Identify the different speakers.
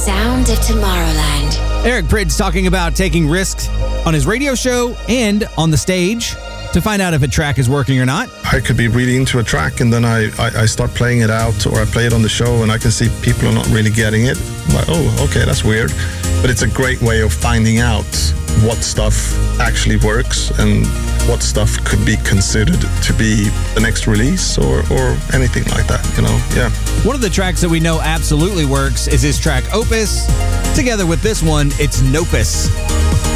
Speaker 1: sound of Tomorrowland.
Speaker 2: Eric Prydz talking about taking risks on his radio show and on the stage to find out if a track is working or not.
Speaker 3: I could be really into a track and then I start playing it out, or I play it on the show and I can see people are not really getting it. I'm like, oh, okay, that's weird. But it's a great way of finding out what stuff actually works and what stuff could be considered to be the next release or anything like that, yeah.
Speaker 2: One of the tracks that we know absolutely works is his track Opus. Together with this one, it's Nopus.